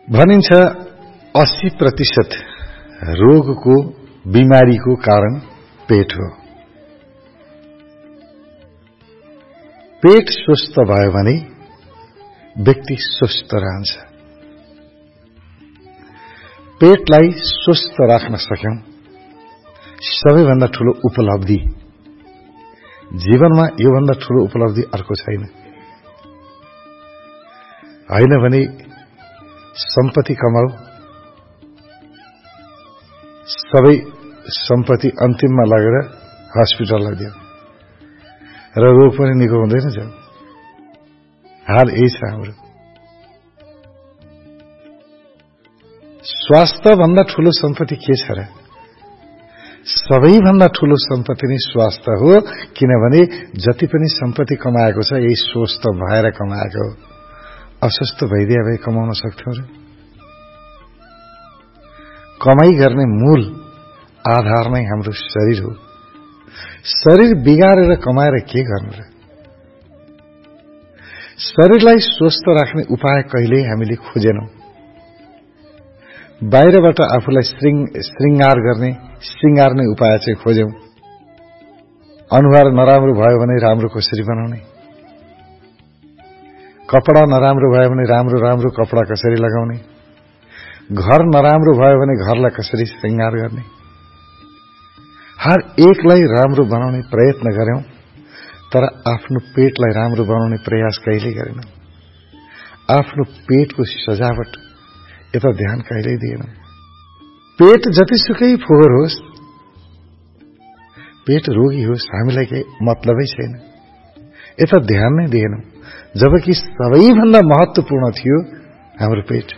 भनिन्छ 80% रोगको बिमारीको कारण पेट हो। पेट स्वस्थ भयो भने व्यक्ति स्वस्थ रहन्छ। पेटलाई स्वस्थ राख्न सक्यौं सबैभन्दा ठूलो उपलब्धि। जीवनमा योभन्दा ठूलो उपलब्धि अर्को छैन। हैन भने सम्पत्ति कमाऊ, सबै सम्पत्ति अन्तिममा लगेर हस्पिटललाई दियो र रोग पनि निको हुँदैन जाऊ। हाल यही छ हाम्रो। स्वास्थ्य भन्दा ठूलो सम्पत्ति के छ र? सबैभन्दा ठूलो सम्पत्ति नै स्वास्थ्य हो, किनभने जति पनि सम्पत्ति कमाएको छ यही स्वस्थ भएर कमाएको हो। अस्वस्थ भइदिए भए कमाउन सक्थ्यौ र? कमाई गर्ने मूल आधार नै हाम्रो शरीर हो। शरीर बिगारेर कमाएर के गर्नु र? शरीरलाई स्वस्थ राख्ने उपाय कहिल्यै हामीले खोजेनौं। बाहिरबाट आफूलाई श्रृंगार गर्ने, सिंगार्ने उपाय चाहिँ खोज्यौं। अनुहार नराम्रो भयो भने राम्रो कसरी बनाउने, कपडा नराम्रो भयो भने राम्रो कपडा कसरी लगाउने, घर नराम्रो भयो भने घरलाई कसरी श्रृंगार गर्ने, हर एकलाई राम्रो बनाउने प्रयत्न गर्यौं, तर आफ्नो पेटलाई राम्रो बनाउने प्रयास कहिल्यै गरेनौं। आफ्नो पेटको सजावट यता ध्यान कहिल्यै दिएनौं। पेट जतिसुकै फोहोर होस्, पेट रोगी होस्, हामीलाई केही मतलबै छैन, यता ध्यान नै दिएनौं। जबकि सबैभन्दा महत्त्वपूर्ण थियो हाम्रो पेट।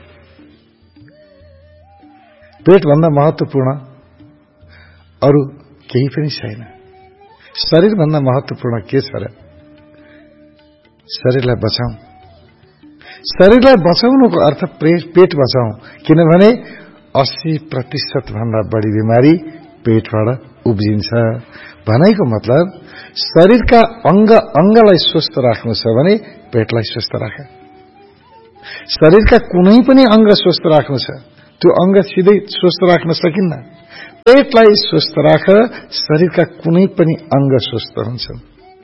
पेट भन्दा महत्त्वपूर्ण अरु केही पनि छैन। शरीर भन्दा महत्त्वपूर्ण के छ र? शरीरलाई बचाऊ। शरीरलाई बचाउनुको अर्थ पेट बचाऊ, किनभने 80% भन्दा बढी बिमारी पेटबाट उब्जिन्छ। भनाइको मतलब शरीरका अंगलाई स्वस्थ राख्नु छ भने पेटलाई स्वस्थ राख। शरीरका कुनै पनि अंग स्वस्थ राख्नु छ, त्यो अंग सिधै स्वस्थ राख्न सकिन्न। पेटलाई स्वस्थ राख, शरीरका कुनै पनि अंग स्वस्थ हुन्छन्।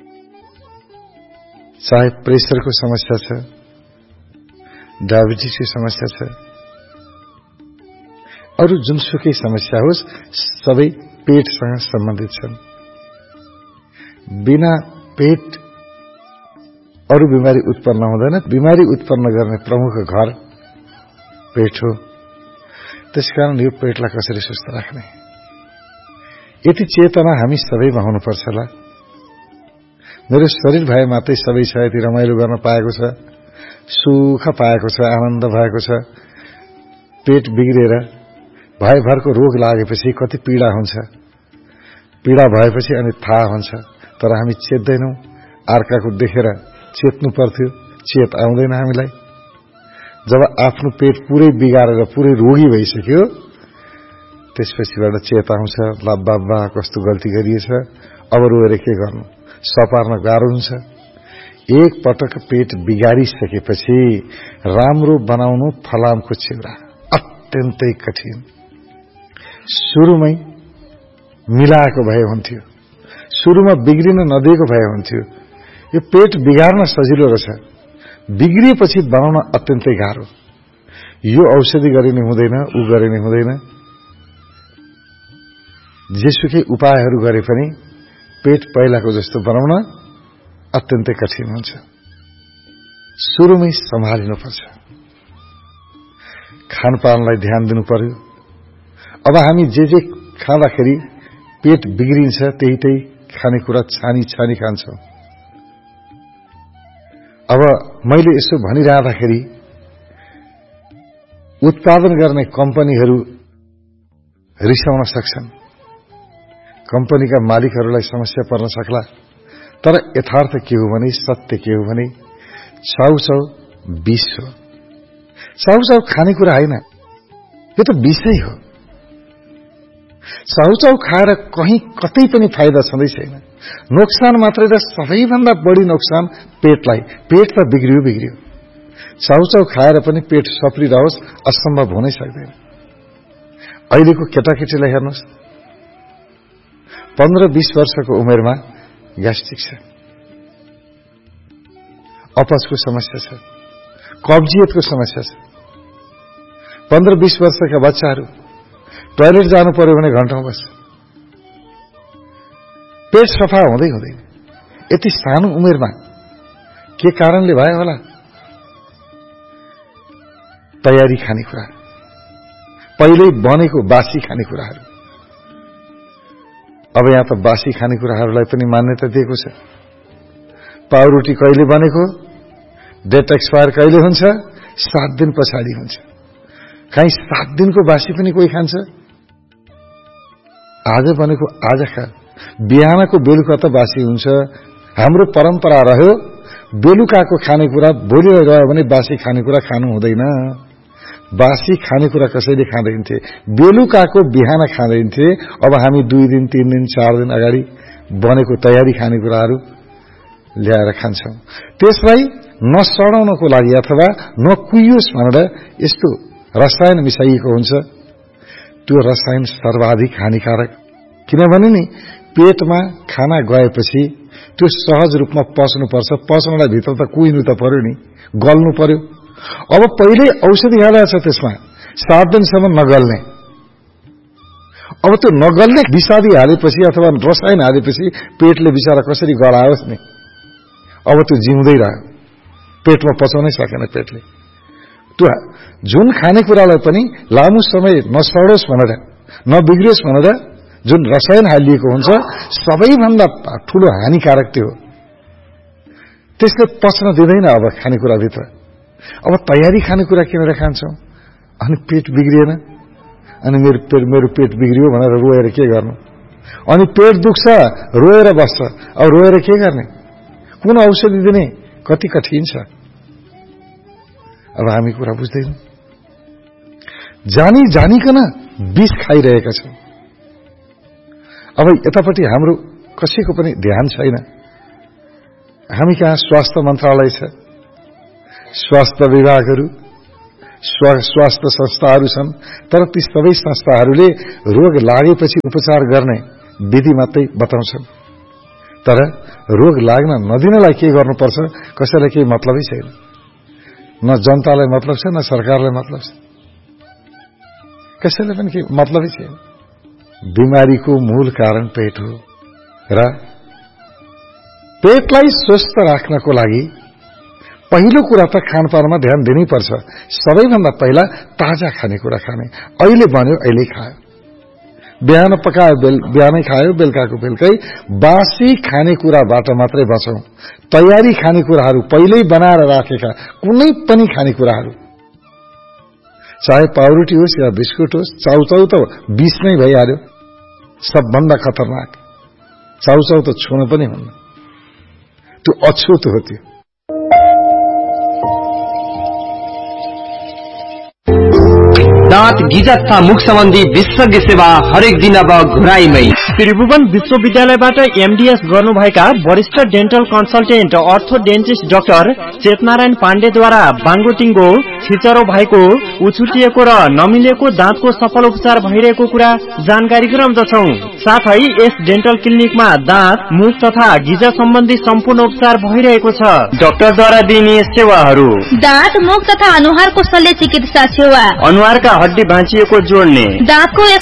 चाहे प्रेसरको समस्या छ, डायबिटिसको समस्या छ, अरु जुनसुकै समस्या होस्, सबै पेटसँग सम्बन्धित छन्। बिना पेट अरु बिमारी उत्पन्न हुँदैन। बिमारी उत्पन्न गर्ने प्रमुख घर पेट हो। त्यसकारण यो पेटलाई कसरी स्वस्थ राख्ने, यति चेतना हामी सबैमा हुनुपर्छ होला। मेरो शरीर भए मात्रै सबै छ, यति रमाइलो गर्न पाएको छ, सुख पाएको छ, आनन्द भएको छ। पेट बिग्रेर भयभरको रोग लागेपछि कति पीडा हुन्छ। पीडा भएपछि अनि थाहा हुन्छ, तर हामी चेत्दैनौं। अर्काको देखेर चेत्नु पर्थ्यो, चेत आउँदैन हामीलाई। जब आफ्नो पेट पुरै बिगारेर पुरै रोगी भइसक्यो, त्यसपछिबाट चेत आउँछ, ला बाबा कस्तो गल्ती गरिएछ, अब रोएर के गर्नु, सपार्न गाह्रो हुन्छ। एक पटक पेट बिगारिसकेपछि राम्रो बनाउनु फलामको चिउरा, अत्यन्तै कठिन। सुरुमै मिलाएको भए हुन्थ्यो, सुरुमा बिग्रिन नदिएको भए हुन्थ्यो। यो पेट बिगार्न सजिलो रहेछ, बिग्रिएपछि बनाउन अत्यन्तै गाह्रो। यो औषधि गरिने हुँदैन, उ गरिने हुँदैन। जेसुकै उपायहरू गरे पनि पेट पहिलाको जस्तो बनाउन अत्यन्तै कठिन हुन्छ। सुरुमै सम्हालिनुपर्छ। खानपानलाई ध्यान दिनु पर्यो। अब हामी जे खाँदाखेरि पेट बिग्रिन्छ त्यही खानेकुरा छानी खान्छौं। अब मैले यसो भनिराख्दाखेरि उत्पादन गर्ने कम्पनीहरू रिसाउन सक्छन्, कम्पनीका मालिकहरूलाई समस्या पर्न सक्ला। तर यथार्थ के हो भने, सत्य के हो भने, चाउचाउ विष हो। चाउचाउ खानेकुरा हैन, यो त विषै हो। चाउचाउ खाएर कहीं कतै पनि फाइदा छँदै छैन, नोक्सान मात्रै। र सबैभन्दा बढी नोक्सान पेटलाई। पेट त बिग्रियो। चाउचाउ खाएर पनि पेट सप्रिरहोस् असम्भव हुनै सक्दैन। अहिलेको केटाकेटीलाई हेर्नुहोस्, 15-20 वर्षको उमेरमा ग्यास्ट्रिक छ, अपचको समस्या छ, कब्जियतको समस्या छ। 15-20 वर्षका बच्चाहरू टोयलेट जानु पर्यो भने घण्टौं बस्छ, पेट सफा हुँदै हुँदैन। यति सानो उमेरमा के कारणले भयो होला? तयारी खानेकुरा, पहिल्यै बनेको बासी खानेकुराहरू। अब यहाँ त बासी खानेकुराहरूलाई पनि मान्यता दिएको छ। पाउरोटी कहिले बनेको, डेट एक्सपायर कहिले हुन्छ? 7 दिन पछाडि हुन्छ। कहीँ 7 दिनको बासी पनि कोही खान्छ? आज बनेको आज खा, बिहानको बेलुका त बासी हुन्छ। हाम्रो परम्परा रह्यो बेलुकाको खानेकुरा भोलि रह्यो भने बासी खानेकुरा खानु हुँदैन। बासी खानेकुरा कसैले खाँदैनथे, बेलुकाको बिहान खाँदैनथे। अब हामी 2 दिन 3 दिन 4 दिन अगाडि बनेको तयारी खानेकुराहरू ल्याएर खान्छौं। त्यसलाई नसडाउनको लागि अथवा नकुइयोस् भनेर यस्तो रसायन मिसाइएको हुन्छ। त्यो रसायन सर्वाधिक हानिकारक, किनभने नि पेटमा खाना गएपछि त्यो सहज रूपमा पच्नुपर्छ। पच्नलाई भित्र त कुइनु त पर्यो नि, गल्नु पर्यो। अब पहिले औषधि हालेको छ त्यसमा, 7 दिनसम्म नगल्ने। अब त्यो नगल्ने विषादी हालेपछि अथवा रसायन हालेपछि पेटले बिचारा कसरी गलाओस् नि। अब त्यो जिउँदै रह्यो, पेटमा पचाउनै सकेन पेटले। त्यो जुन खानेकुरालाई पनि लामो समय नसडोस् भनेर, नबिग्रियोस् भनेर जुन रसायन हालिएको हुन्छ, सबैभन्दा ठूलो हानिकारक त्यो हो। त्यसले पच्न दिँदैन अब खानेकुराभित्र। अब तयारी खानेकुरा किनेर खान्छौं, अनि पेट बिग्रिएन, अनि मेरो पेट बिग्रियो भनेर रोएर के गर्नु? अनि पेट दुख्छ, रोएर बस्छ। अब रोएर के गर्ने? कुन औषधि दिने? कति कठिन छ। अब हामी कुरा बुझ्दैनौं, जानी जानिकन विष खाइरहेका छौं। अब यतापट्टि हाम्रो कसैको पनि ध्यान छैन। हामी कहाँ स्वास्थ्य मन्त्रालय छ, स्वास्थ्य विभागहरू, स्वास्थ्य संस्थाहरू छन्, तर ती सबै संस्थाहरूले रोग लागेपछि उपचार गर्ने विधि मात्रै बताउँछन्। तर रोग लाग्न नदिनलाई के गर्नुपर्छ कसैलाई केही मतलबै छैन। न जनतालाई मतलब छ, न सरकारलाई मतलब छ, कसैलाई पनि केही मतलबै छैन। बिमारीको मूल कारण पेट हो र पेटलाई स्वस्थ राख्नको लागि पहिलो कुरा त खानपानमा ध्यान दिनैपर्छ। सबैभन्दा पहिला ताजा खानेकुरा खाने। अहिले बन्यो अहिले खायो, बिहान पकायो बिहानै खायो, बेलुकाको बेलुकै। बासी खानेकुराबाट मात्रै बचौं। तयारी खानेकुराहरू पहिल्यै बनाएर राखेका कुनै पनि खानेकुराहरू, चाहे पाउरोटी होस् या बिस्कुट होस्, चाउचाउ त विष नै भइहाल्यो, सबभन्दा खतरनाक। चाउचाउ त छुन पनि हुन्न, त्यो अछुत हो। त्यो दाँत गिजा तथा मुख सम्बन्धी विशेषज्ञ सेवा हरेक दिन अब घुराईमै। त्रिभुवन विश्वविद्यालयबाट एमडीएस गर्नुभएका वरिष्ठ डेन्टल कन्सल्टेन्ट अर्थोडेन्टिस्ट डाक्टर चेतनारायण पाण्डेद्वारा बाङ्गोटिङ्गो, छिचरो भएको, उछुटिएको र नमिलेको दाँतको सफल उपचार भइरहेको कुरा जानकारी गराउँदछौं। साथै यस डेन्टल क्लिनिकमा दाँत, मुख तथा गिजा सम्बन्धी सम्पूर्ण उपचार भइरहेको छ। डाक्टरद्वारा दिइने सेवाहरू: दाँत, मुख तथा अनुहारको शल्य चिकित्सा सेवा, अनुहारका हड्डी भाँचिएको जोड्ने, दाँतको